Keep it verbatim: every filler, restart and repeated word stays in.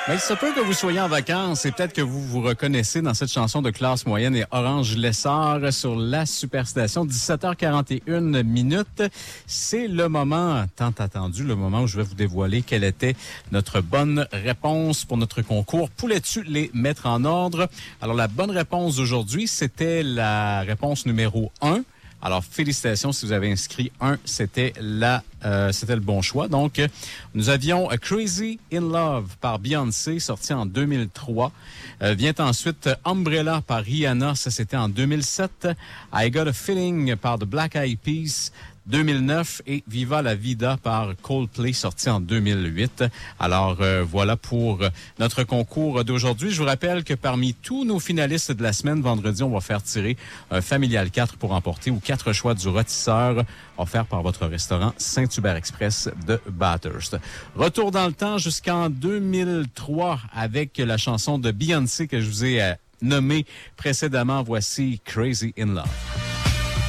Mais il se peut que vous soyez en vacances et peut-être que vous vous reconnaissez dans cette chanson de classe moyenne et Orange Lessard sur la Superstation. dix-sept heures quarante et une minutes. C'est le moment tant attendu, le moment où je vais vous dévoiler quelle était notre bonne réponse pour notre concours. Poulais-tu les mettre en ordre? Alors, la bonne réponse d'aujourd'hui, c'était la réponse numéro un. Alors, félicitations si vous avez inscrit un, c'était la, euh, c'était le bon choix. Donc, nous avions Crazy in Love par Beyoncé, sorti en deux mille trois. Euh, vient ensuite Umbrella par Rihanna, ça c'était en deux mille sept. I Got a Feeling par The Black Eyed Peas, deux mille neuf, et Viva la Vida par Coldplay, sorti en deux mille huit. Alors, euh, voilà pour notre concours d'aujourd'hui. Je vous rappelle que parmi tous nos finalistes de la semaine, vendredi, on va faire tirer un Familial quatre pour emporter ou quatre choix du rôtisseur offert par votre restaurant Saint-Hubert Express de Bathurst. Retour dans le temps jusqu'en deux mille trois avec la chanson de Beyoncé que je vous ai euh, nommée précédemment. Voici Crazy in Love.